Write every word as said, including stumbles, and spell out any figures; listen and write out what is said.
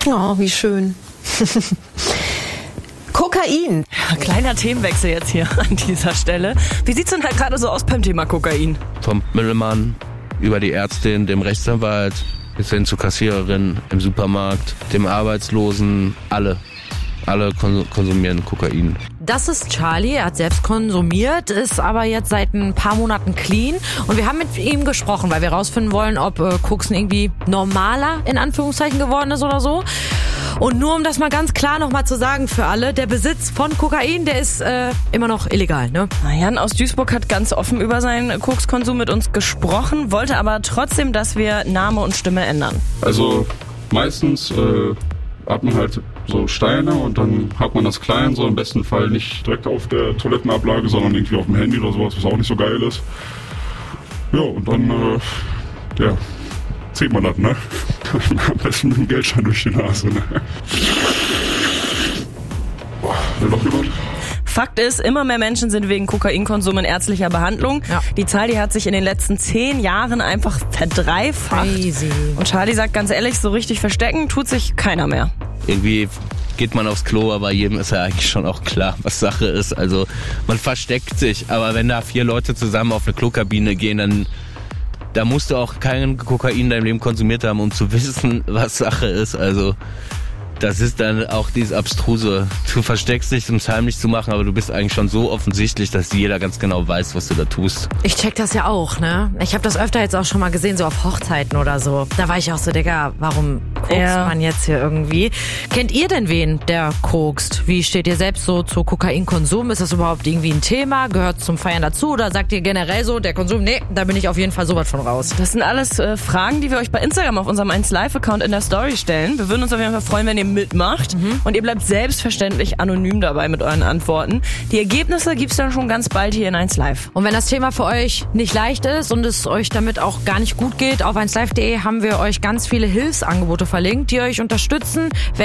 Oh, wie schön. Kokain. Ja, kleiner Themenwechsel jetzt hier an dieser Stelle. Wie sieht's denn halt gerade so aus beim Thema Kokain? Vom Müllmann über die Ärztin, dem Rechtsanwalt, bis hin zur Kassiererin im Supermarkt, dem Arbeitslosen, alle. Alle konsumieren Kokain. Das ist Charlie, er hat selbst konsumiert, ist aber jetzt seit ein paar Monaten clean. Und wir haben mit ihm gesprochen, weil wir rausfinden wollen, ob äh, Koksen irgendwie normaler in Anführungszeichen geworden ist oder so. Und nur um das mal ganz klar nochmal zu sagen für alle, der Besitz von Kokain, der ist äh, immer noch illegal, ne? Jan aus Duisburg hat ganz offen über seinen Kokskonsum mit uns gesprochen, wollte aber trotzdem, dass wir Name und Stimme ändern. Also meistens äh, hat man halt so Steine und dann hat man das klein, so im besten Fall nicht direkt auf der Toilettenablage, sondern irgendwie auf dem Handy oder sowas, was auch nicht so geil ist. Ja, und dann, äh, ja, zieht man das, ne? Am besten mit dem Geldschein durch die Nase, ne? Boah, will noch jemand? Fakt ist, immer mehr Menschen sind wegen Kokainkonsum in ärztlicher Behandlung. Ja. Die Zahl, die hat sich in den letzten zehn Jahren einfach verdreifacht. Crazy. Und Charlie sagt ganz ehrlich, so richtig verstecken tut sich keiner mehr. Irgendwie geht man aufs Klo, aber jedem ist ja eigentlich schon auch klar, was Sache ist. Also man versteckt sich, aber wenn da vier Leute zusammen auf eine Klokabine gehen, dann da musst du auch keinen Kokain in deinem Leben konsumiert haben, um zu wissen, was Sache ist. Also das ist dann auch dieses Abstruse. Du versteckst dich, um es heimlich zu machen, aber du bist eigentlich schon so offensichtlich, dass jeder ganz genau weiß, was du da tust. Ich check das ja auch, ne? Ich habe das öfter jetzt auch schon mal gesehen, so auf Hochzeiten oder so. Da war ich auch so, Digga, warum kokst ja. man jetzt hier irgendwie? Kennt ihr denn wen, der kokst? Wie steht ihr selbst so zu Kokainkonsum? Ist das überhaupt irgendwie ein Thema? Gehört zum Feiern dazu? Oder sagt ihr generell so, der Konsum, nee, da bin ich auf jeden Fall so weit von raus? Das sind alles äh, Fragen, die wir euch bei Instagram auf unserem eins Live Account in der Story stellen. Wir würden uns auf jeden Fall freuen, wenn ihr mitmacht. Mhm. Und ihr bleibt selbstverständlich anonym dabei mit euren Antworten. Die Ergebnisse gibt's dann schon ganz bald hier in eins Live. Und wenn das Thema für euch nicht leicht ist und es euch damit auch gar nicht gut geht, auf eins live punkt de haben wir euch ganz viele Hilfsangebote verlinkt, die euch unterstützen, wenn